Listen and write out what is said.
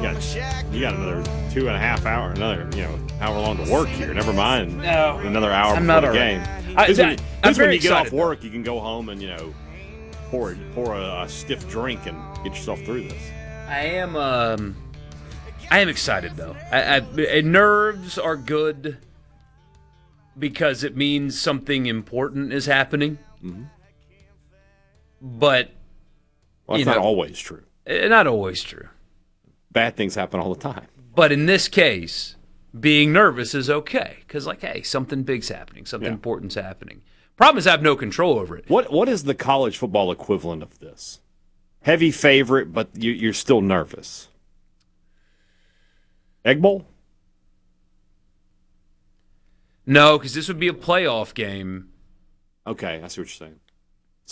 You got another 2.5 hours, another hour long to work here. Never mind another hour before the game. This when you get off work, you can go home and pour a stiff drink and get yourself through this. I am excited though. Nerves are good because it means something important is happening. Mm-hmm. But it's not always true. Not always true. Bad things happen all the time. But in this case, being nervous is okay because, hey, something big's happening, something important's happening. Problem is, I have no control over it. What is the college football equivalent of this? Heavy favorite, but you're still nervous. Egg Bowl? No, because this would be a playoff game. Okay, I see what you're saying.